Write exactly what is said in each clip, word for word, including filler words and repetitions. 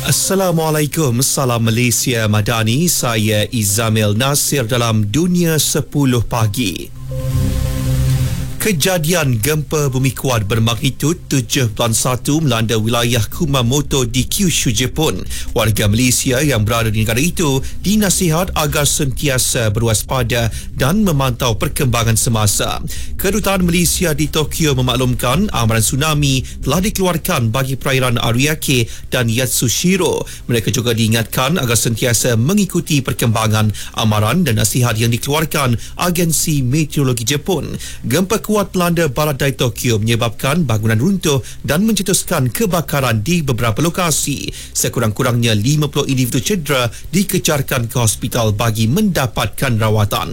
Assalamualaikum, salam Malaysia Madani. Saya Izamil Nasir dalam Dunia sepuluh Pagi. Kejadian gempa bumi kuat bermagnitud tujuh perpuluhan satu melanda wilayah Kumamoto di Kyushu, Jepun. Warga Malaysia yang berada di negara itu dinasihat agar sentiasa berwaspada dan memantau perkembangan semasa. Kedutaan Malaysia di Tokyo memaklumkan amaran tsunami telah dikeluarkan bagi perairan Ariake dan Yatsushiro. Mereka juga diingatkan agar sentiasa mengikuti perkembangan amaran dan nasihat yang dikeluarkan Agensi Meteorologi Jepun. Gempa kuat melanda barat dari Tokyo menyebabkan bangunan runtuh dan mencetuskan kebakaran di beberapa lokasi. Sekurang-kurangnya lima puluh individu cedera dikejarkan ke hospital bagi mendapatkan rawatan.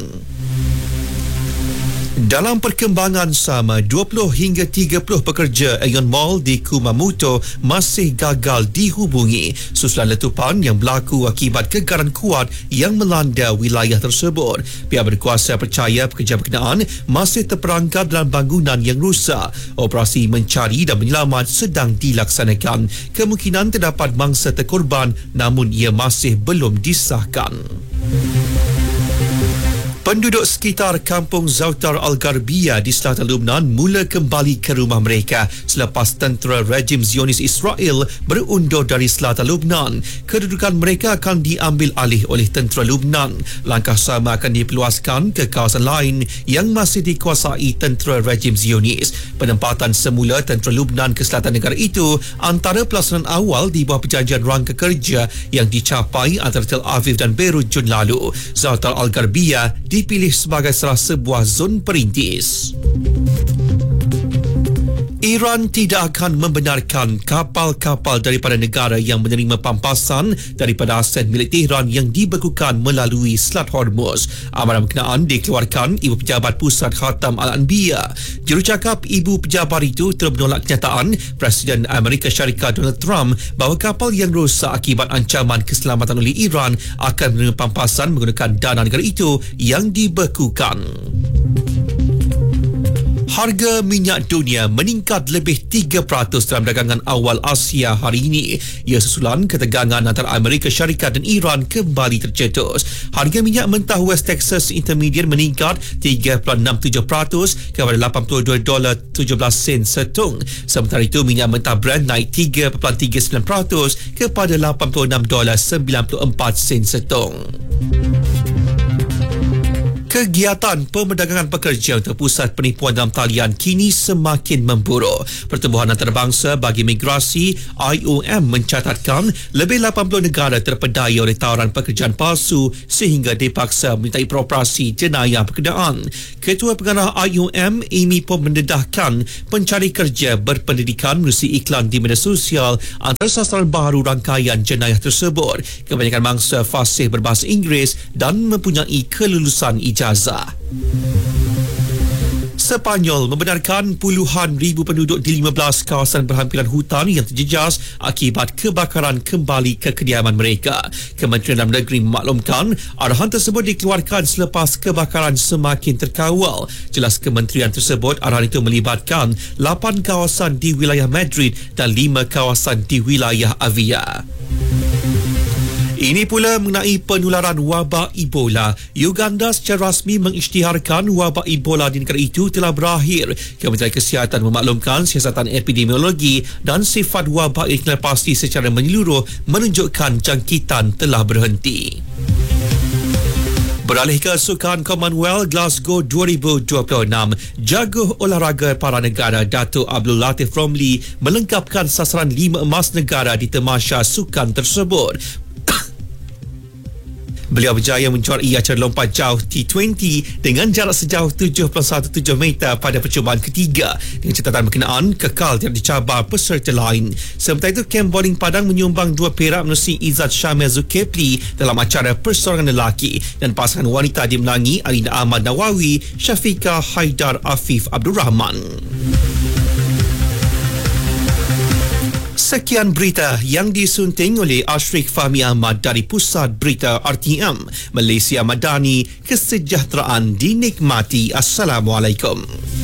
Dalam perkembangan sama, dua puluh hingga tiga puluh pekerja Aeon Mall di Kumamoto masih gagal dihubungi susulan letupan yang berlaku akibat gegaran kuat yang melanda wilayah tersebut. Pihak berkuasa percaya pekerja berkenaan masih terperangkap dalam bangunan yang rusak. Operasi mencari dan menyelamat sedang dilaksanakan. Kemungkinan terdapat mangsa terkorban namun ia masih belum disahkan. Penduduk sekitar kampung Zautar Al-Gharbiyah di selatan Lebanon mula kembali ke rumah mereka selepas tentera rejim Zionis Israel berundur dari selatan Lebanon. Kedudukan mereka akan diambil alih oleh tentera Lebanon. Langkah sama akan diperluaskan ke kawasan lain yang masih dikuasai tentera rejim Zionis. Penempatan semula tentera Lebanon ke selatan negara itu antara pelaksanaan awal di bawah perjanjian rangka kerja yang dicapai antara Tel Aviv dan Beirut Jun lalu. Zautar Al-Gharbiyah dipilih sebagai salah sebuah zon perintis. Iran tidak akan membenarkan kapal-kapal daripada negara yang menerima pampasan daripada aset milik Tehran yang dibekukan melalui Selat Hormuz. Amaran berkenaan dikeluarkan Ibu Pejabat Pusat Khatam Al-Anbiya. Jurucakap Ibu Pejabat itu telah menolak kenyataan Presiden Amerika Syarikat Donald Trump bahawa kapal yang rosak akibat ancaman keselamatan oleh Iran akan menerima pampasan menggunakan dana negara itu yang dibekukan. Harga minyak dunia meningkat lebih tiga peratus dalam dagangan awal Asia hari ini. Ia susulan ketegangan antara Amerika Syarikat dan Iran kembali tercetus. Harga minyak mentah West Texas Intermediate meningkat tiga perpuluhan enam tujuh peratus kepada lapan puluh dua dolar tujuh belas sen setung. Sementara itu, minyak mentah Brent naik tiga perpuluhan tiga sembilan peratus kepada lapan puluh enam dolar sembilan puluh empat sen setung. Kegiatan perdagangan pekerja untuk pusat penipuan dalam talian kini semakin memburuk. Pertubuhan antarabangsa bagi migrasi I O M mencatatkan lebih lapan puluh negara terpedaya oleh tawaran pekerjaan palsu sehingga dipaksa memintai beroperasi jenayah pekerjaan. Ketua Pengarah I O M Amy pun mendedahkan pencari kerja berpendidikan menerusi iklan di media sosial antara sasaran baru rangkaian jenayah tersebut. Kebanyakan mangsa fasih berbahasa Inggeris dan mempunyai kelulusan ijazah. Sepanyol membenarkan puluhan ribu penduduk di lima belas kawasan berhampiran hutan yang terjejas akibat kebakaran kembali ke kediaman mereka. Kementerian Dalam Negeri memaklumkan arahan tersebut dikeluarkan selepas kebakaran semakin terkawal. Jelas kementerian tersebut arahan itu melibatkan lapan kawasan di wilayah Madrid dan lima kawasan di wilayah Avia. Ini pula mengenai penularan wabak Ebola. Uganda secara rasmi mengisytiharkan wabak Ebola di negara itu telah berakhir. Kementerian Kesihatan memaklumkan siasatan epidemiologi dan sifat wabak yang telah pasti secara menyeluruh menunjukkan jangkitan telah berhenti. Beralih ke Sukan Commonwealth Glasgow dua ribu dua puluh enam, jago olahraga para negara Dato' Abdul Latif Romli melengkapkan sasaran lima emas negara di tamasya sukan tersebut. Beliau berjaya menjuarai acara lompat jauh T dua puluh dengan jarak sejauh tujuh perpuluhan satu tujuh meter pada percubaan ketiga dengan catatan berkenaan kekal tidak dicabar peserta lain. Sementara itu, camp bowling padang menyumbang dua perak menerusi Izzat Syamil Zulkifli dalam acara persorangan lelaki dan pasangan wanita dimenangi Alina Ahmad Nawawi, Syafiqah Haidar Afif Abdul Rahman. Sekian berita yang disunting oleh Ashrik Fahmi Ahmad dari Pusat Berita R T M Malaysia Madani. Kesejahteraan dinikmati. Assalamualaikum.